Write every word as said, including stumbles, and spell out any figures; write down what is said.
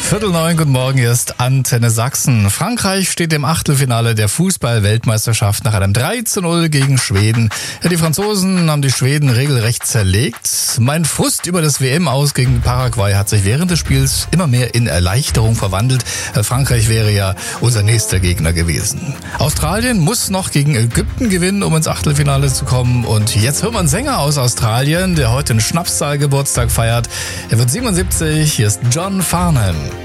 Viertel neun, guten Morgen, hier ist Antenne Sachsen. Frankreich steht im Achtelfinale der Fußball-Weltmeisterschaft nach einem drei zu null gegen Schweden. Ja, die Franzosen haben die Schweden regelrecht zerlegt. Mein Frust über das W M-Aus gegen Paraguay hat sich während des Spiels immer mehr in Erleichterung verwandelt. Frankreich wäre ja unser nächster Gegner gewesen. Australien muss noch gegen Ägypten gewinnen, um ins Achtelfinale zu kommen. Und jetzt hören wir einen Sänger aus Australien, der heute einen Schnapszahl-Geburtstag feiert. Er wird siebenundsiebzig, hier ist John Farnham.